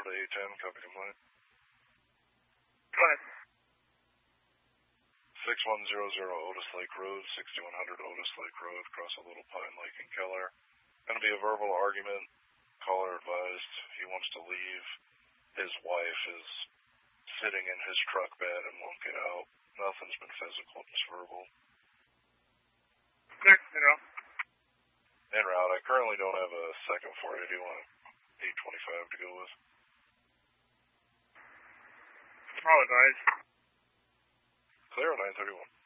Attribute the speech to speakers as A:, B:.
A: to 810, copy complaint.
B: Go ahead.
A: 6100 Otis Lake Road, 6100 Otis Lake Road, across a Little Pine Lake in Keller. Going to be a verbal argument. Caller advised he wants to leave. His wife is sitting in his truck bed and won't get out. Nothing's been physical, just verbal.
B: Clear, en route.
A: En route. I currently don't have a second for you. Do you want 825 to go with?
B: I'll advise.
A: Clear, 931.